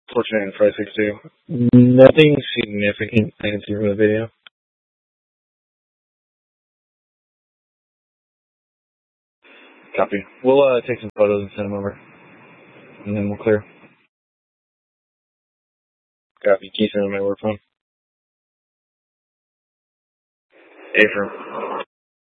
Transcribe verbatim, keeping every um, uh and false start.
Fortunate and five six two. Nothing significant I can see from the video. Copy. We'll uh, take some photos and send them over, and then we'll clear. Copy. Can you send them my work phone? Affirm.